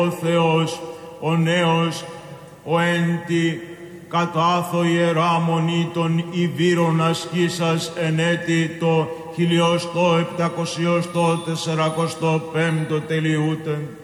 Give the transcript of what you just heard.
Ο Θεός, ο νέος, ο έντι, κατάθω ιερά μονή των Ιβύρων ασκήσας εν έτη το 1745 τελειούτεν.